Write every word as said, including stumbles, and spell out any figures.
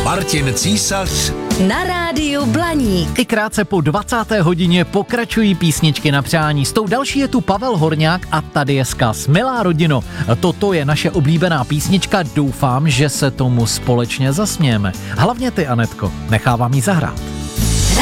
Martin Císař na rádiu Blaník. I krátce po dvacáté hodině pokračují písničky na přání. S tou další je tu Pavel Horňák a tady je vzkaz. Milá rodino, toto je naše oblíbená písnička, doufám, že se tomu společně zasmějeme. Hlavně ty, Anetko, nechávám jí zahrát.